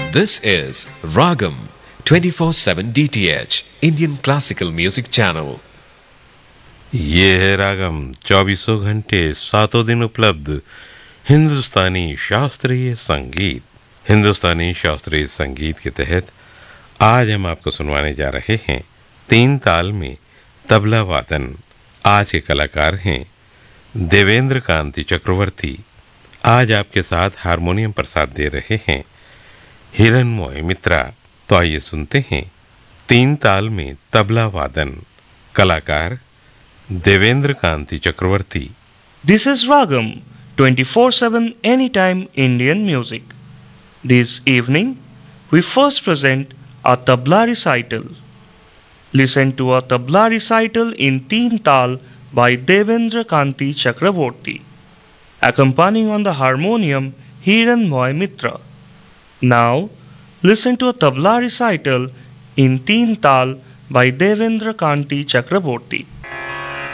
This is Ragam 24/7 DTH Indian Classical Music Channel. ये है रागम 24 घंटे 7 दिन उपलब्ध हिंदुस्तानी शास्त्रीय संगीत। हिंदुस्तानी शास्त्रीय संगीत के तहत आज हम आपको सुनवाने जा रहे हैं 3 ताल में तबला वादन। आज के कलाकार हैं देवेंद्र कांति चक्रवर्ती। आज आपके साथ हारमोनियम पर साथ दे रहे हैं हिरण्मय मित्रा। तो आइए सुनते हैं 3 ताल में तबला वादन। कलाकार देवेंद्र कांति चक्रवर्ती। This is Ragam 24/7 anytime Indian music. This evening we first present a tabla recital. Listen to a tabla recital in Teen Tal by Devendra Kanti Chakraborty. Accompanying on the harmonium Hiranmoy Mitra. Now listen to a tabla recital in Teen Tal by Devendra Kanti Chakraborty.